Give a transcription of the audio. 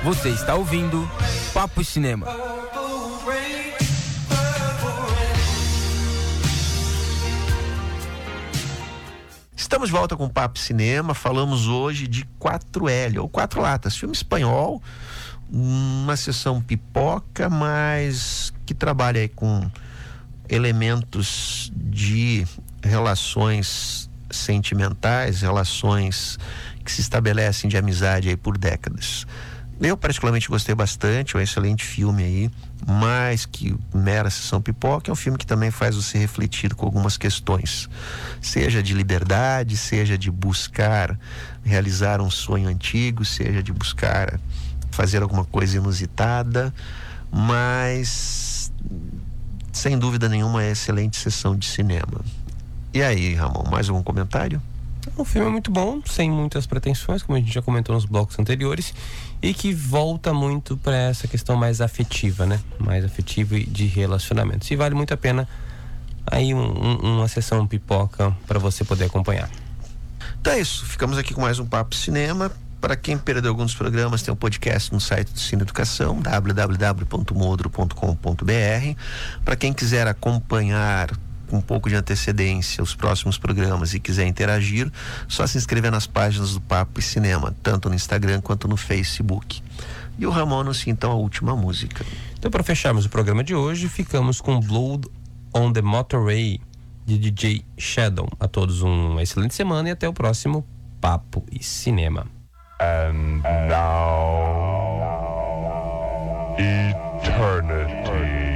Você está ouvindo Papo e Cinema. Estamos de volta com o Papo Cinema. Falamos hoje de 4L, ou Quatro Latas, filme espanhol, uma sessão pipoca, mas que trabalha aí com elementos de relações sentimentais, relações que se estabelecem de amizade aí por décadas. Eu particularmente gostei bastante, é um excelente filme aí, mais que mera sessão pipoca, é um filme que também faz você refletir com algumas questões, seja de liberdade, seja de buscar realizar um sonho antigo, seja de buscar fazer alguma coisa inusitada, mas sem dúvida nenhuma é excelente sessão de cinema. E aí, Ramon, mais algum comentário? O filme é muito bom, sem muitas pretensões, como a gente já comentou nos blocos anteriores, e que volta muito para essa questão mais afetiva, né? Mais afetiva e de relacionamentos. E vale muito a pena aí uma sessão pipoca para você poder acompanhar. Então é isso, ficamos aqui com mais um Papo Cinema. Para quem perdeu alguns programas, tem um podcast no site do Cine Educação, www.modro.com.br. Para quem quiser acompanhar com um pouco de antecedência os próximos programas e quiser interagir, só se inscrever nas páginas do Papo e Cinema, tanto no Instagram quanto no Facebook. E o Ramon anuncia então a última música. Então, para fecharmos o programa de hoje, ficamos com Blood on the Motorway, de DJ Shadow. A todos uma excelente semana e até o próximo Papo e Cinema. And now, eternity.